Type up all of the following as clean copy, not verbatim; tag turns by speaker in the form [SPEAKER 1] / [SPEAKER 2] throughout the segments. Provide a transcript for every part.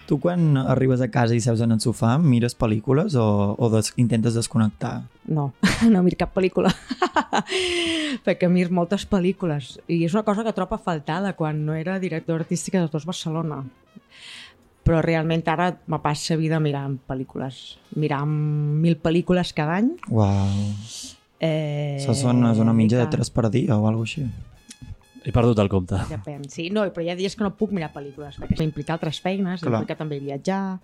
[SPEAKER 1] Tu quan arribes a casa i seus en el sofà, mires pel·lícules o intentes desconnectar?
[SPEAKER 2] No, no miro cap pel·lícula, perquè miro moltes pel·lícules i és una cosa que trobo a faltar de quan no era directora artística de Dos Barcelona. Però realment ara me passa vida mirant pel·lícules, mirant 1.000 pel·lícules cada any.
[SPEAKER 1] Uau, això són una mitja de 3 per dia o alguna cosa així.
[SPEAKER 3] He perdut el compte.
[SPEAKER 2] Depèn, sí. No, però hi ha dies que no puc mirar pel·lícules, perquè implica altres feines, implica també viatjar,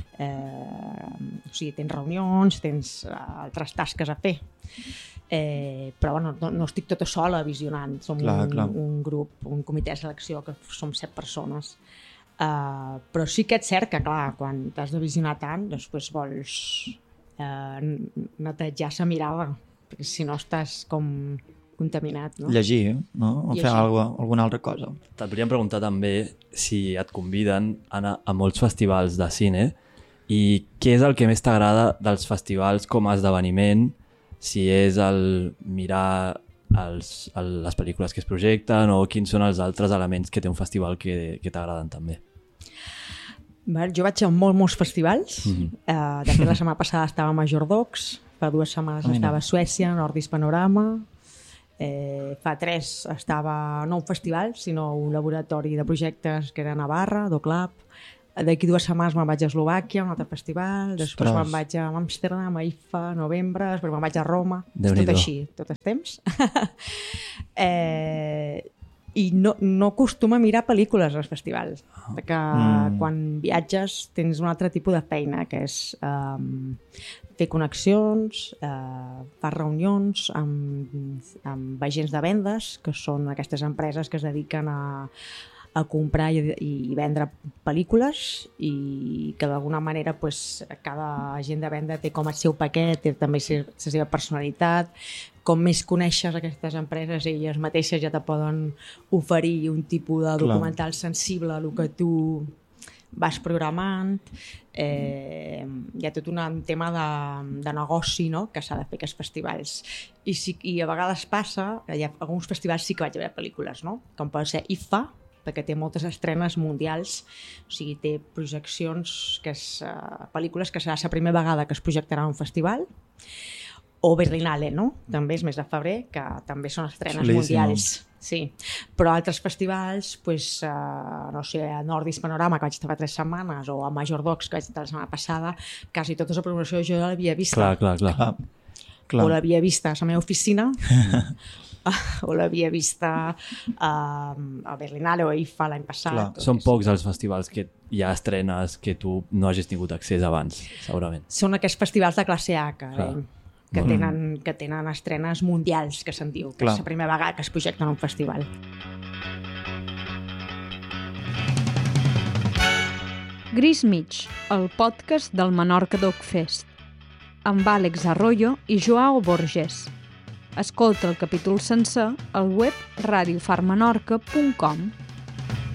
[SPEAKER 2] o sigui, tens reunions, tens altres tasques a fer. Però bueno, no estic tota sola visionant, som un grup, un comitè de selecció, que som 7 persones. Però sí que és cert que, clar, quan t'has de visionar tant, després vols netejar la mirada, perquè si no estàs com contaminat, no?
[SPEAKER 1] Llegir, no? O fer alguna altra cosa.
[SPEAKER 3] Et volíem preguntar també si et conviden a anar a molts festivals de cine i què és el que més t'agrada dels festivals com a esdeveniment, si és el mirar les pel·lícules que es projecten o quins són els altres elements que té un festival que t'agraden també.
[SPEAKER 2] Jo vaig a molts festivals. De fet, la setmana passada estava a Majordocs, fa 2 setmanes estava a Suècia, Nordis Panorama, fa 3 estava no un festival, sinó un laboratori de projectes que era a Navarra, DoClub. D'aquí 2 setmanes me'n vaig a Eslovàquia, un altre festival, després me'n vaig a Amsterdam, a IFA, a novembre, després me'n vaig a Roma, tot així, tot el temps. I no acostuma a mirar pel·lícules als festivals, perquè quan viatges tens un altre tipus de feina, que és fer connexions, fer reunions amb agents de vendes, que són aquestes empreses que es dediquen a comprar i vendre pel·lícules i que d'alguna manera cada agent de venda té com el seu paquet, té també la seva personalitat. Com més coneixes aquestes empreses, elles mateixes ja te poden oferir un tipus de documental sensible a el que tu vas programant. Hi ha tot un tema de negoci, no?, que s'ha de fer aquests festivals. I a vegades passa que hi ha alguns festivals sí que vaig a veure pel·lícules, no?, com pot ser IFA, perquè té moltes estrenes mundials, o sigui, té projeccions, pel·lícules que serà la primera vegada que es projectarà a un festival, o Berlinale, no? També és mes de febrer, que també són estrenes mundials. Sí. Però altres festivals, no sé, a Nordis Panorama, que vaig estar fa 3 setmanes, o a Majordocs, que vaig estar la setmana passada, quasi tota la programació jo l'havia vista.
[SPEAKER 3] Clar.
[SPEAKER 2] O l'havia vista a la meva oficina, o l'havia vista a Berlinale o a IFA l'any passat.
[SPEAKER 3] Són pocs els festivals que hi ha estrenes que tu no hagis tingut accés abans, segurament.
[SPEAKER 2] Són aquests festivals de classe A, que tenen estrenes mundials, que se'n diu, que és la primera vegada que es projecta en un festival.
[SPEAKER 4] Gris Mig, el podcast del Menorca Doc Fest, amb Àlex Arroyo i Joao Borges. Escolta el capítol sencer al web radiofarmenorca.com.